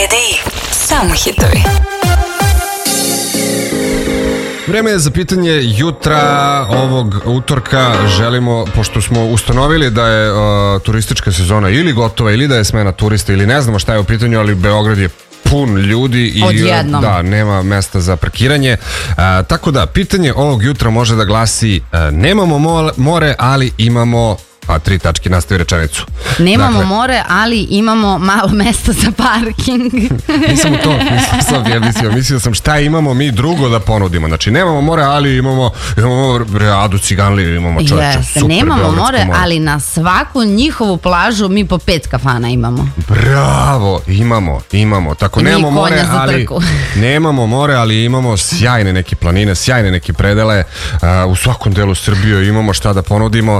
Slede i samo hitovi. Vreme je za pitanje jutra ovog utorka. Želimo, pošto smo ustanovili da je turistička sezona ili gotova ili da je smena turista ili ne znamo šta je u pitanju, ali Beograd je pun ljudi i da, nema mesta za parkiranje. Tako da, pitanje ovog jutra može da glasi nemamo more, ali imamo... Pa 3 tačke, nastavi rečenicu. Nemamo more, ali imamo malo mesta za parking. Mislio sam šta imamo mi drugo da ponudimo. Znači, nemamo more, ali imamo Adu Ciganliju, imamo čoveče. Super, nemamo more, ali na svaku njihovu plažu mi po 5 kafana imamo. Bravo, imamo. Tako, nemamo more, ali imamo sjajne neke planine, sjajne neke predele. U svakom delu Srbije imamo šta da ponudimo.